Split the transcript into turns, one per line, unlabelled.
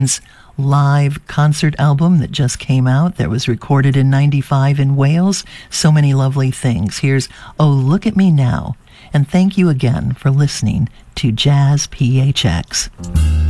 live concert album that just came out that was recorded in 95 in Wales. So many lovely things. Here's Oh Look at Me Now. And thank you again for listening to Jazz PHX.